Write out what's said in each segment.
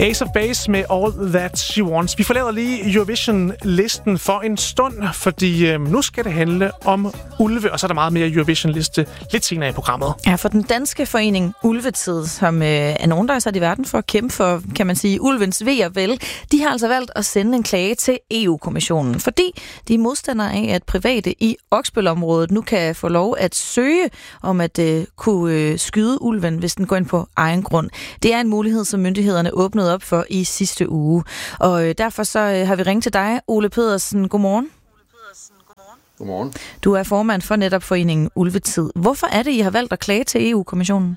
Ace of Base med All That She Wants. Vi forlader lige Eurovision-listen for en stund, fordi nu skal det handle om ulve, og så er der meget mere Eurovision-liste lidt senere i programmet. Ja, for den danske forening Ulvetid, som er nogen, der er sat i verden for at kæmpe for, kan man sige, ulvens ve og vel, de har altså valgt at sende en klage til EU-kommissionen, fordi de er modstandere af, at private i Oksbøl-området nu kan få lov at søge om at kunne skyde ulven, hvis den går ind på egen grund. Det er en mulighed, som myndighederne åbnede op for i sidste uge. Og derfor så har vi ringet til dig, Ole Pedersen. Godmorgen. Godmorgen. Du er formand for netop foreningen Ulvetid. Hvorfor er det, I har valgt at klage til EU-kommissionen?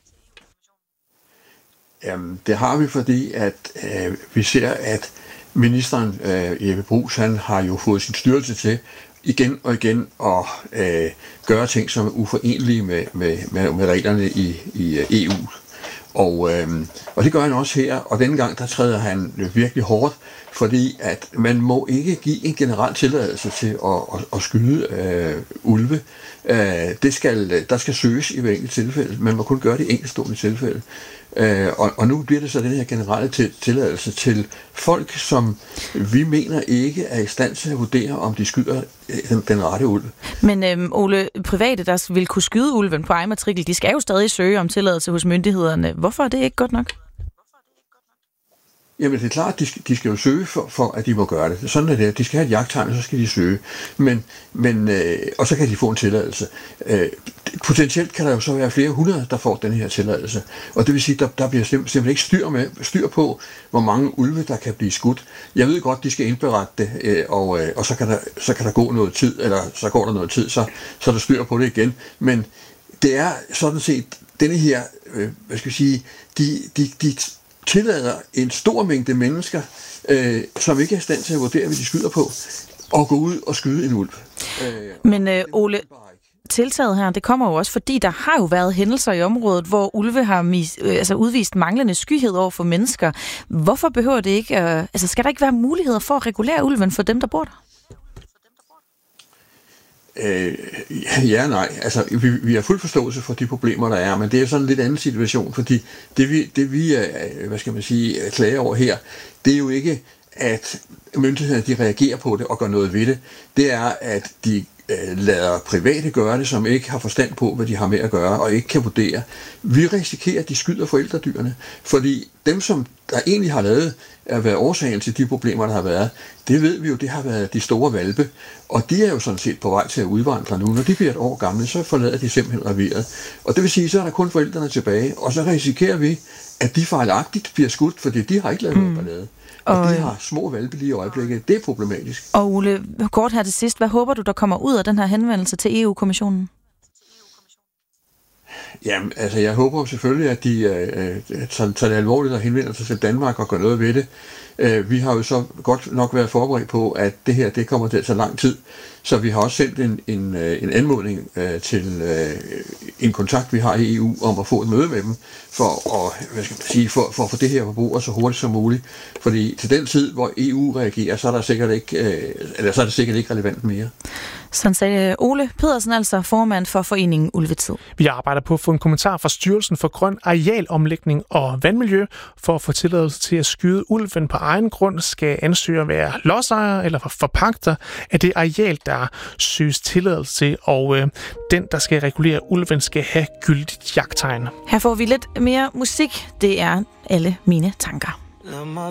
Jamen, det har vi, fordi at vi ser, at ministeren Jeppe Bruus, han har jo fået sin styrelse til igen og igen at gøre ting, som er uforenelige med reglerne i EU. Og det gør han også her, og denne gang der træder han virkelig hårdt, fordi at man må ikke give en generel tilladelse til at skyde ulve. Der skal søges i hver enkelt tilfælde. Man må kun gøre det i enkeltstående tilfælde. Og nu bliver det så den her generelle tilladelse til folk, som vi mener ikke er i stand til at vurdere, om de skyder den rette ulv. Men Ole, private, der vil kunne skyde ulven på egen matrikel, de skal jo stadig søge om tilladelse hos myndighederne. Hvorfor er det ikke godt nok? Jamen det er klart, at de skal jo søge for, at de må gøre det. Sådan er det. De skal have et jagttegn, og så skal de søge. Og så kan de få en tilladelse. Potentielt kan der jo så være flere hundrede, der får den her tilladelse. Og det vil sige, at der bliver simpelthen ikke styr på, hvor mange ulve, der kan blive skudt. Jeg ved godt, de skal indberette det, og så kan der gå noget tid, eller så går der noget tid, så er der styr på det igen. Men det er sådan set denne her, hvad skal vi sige, de tillader en stor mængde mennesker, som ikke er i stand til at vurdere, hvad de skyder på, og gå ud og skyde en ulv. Men Ole, tiltaget her, det kommer jo også, fordi der har jo været hændelser i området, hvor ulve har udvist manglende skyhed over for mennesker. Hvorfor behøver det ikke, skal der ikke være muligheder for at regulere ulven for dem, der bor der? Ja, nej. Altså, vi har fuld forståelse for de problemer, der er, men det er sådan en lidt anden situation, fordi det vi hvad skal man sige, klager over her, det er jo ikke, at myndighederne de reagerer på det og gør noget ved det. Det er, at de lader private gøre det, som ikke har forstand på, hvad de har med at gøre, og ikke kan vurdere. Vi risikerer, at de skyder forældredyrene, fordi dem, som der egentlig har lavet at være årsagen til de problemer, der har været, det ved vi jo, det har været de store hvalpe, og de er jo sådan set på vej til at udvandre nu. Når de bliver et år gamle, så forlader de simpelthen reviret. Og det vil sige, så er der kun forældrene tilbage, og så risikerer vi, at de fejlagtigt bliver skudt, fordi de har ikke lavet noget ballade. Og de har små hvalpe lige i øjeblikket. Det er problematisk. Og Ole, kort her til sidst, hvad håber du, der kommer ud af den her henvendelse til EU-kommissionen? Jamen, altså jeg håber selvfølgelig, at de tager det alvorligt og henvender sig til Danmark og gør noget ved det. Vi har jo så godt nok været forberedt på, at det her det kommer til at tage lang tid, så vi har også sendt en anmodning til en kontakt, vi har i EU, om at få et møde med dem, for at få det her på bordet så hurtigt som muligt. Fordi til den tid, hvor EU reagerer, så er det sikkert ikke relevant mere. Sådan sagde Ole Pedersen, altså formand for foreningen Ulvetid. Vi arbejder på at få en kommentar fra Styrelsen for Grøn Arealomlægning og Vandmiljø. For at få tilladelse til at skyde ulven på egen grund, skal ansøger være lodsejer eller forpagter af det areal, der søges tilladelse til, og den, der skal regulere ulven, skal have gyldigt jagttegn. Her får vi lidt mere musik. Det er Alle mine tanker.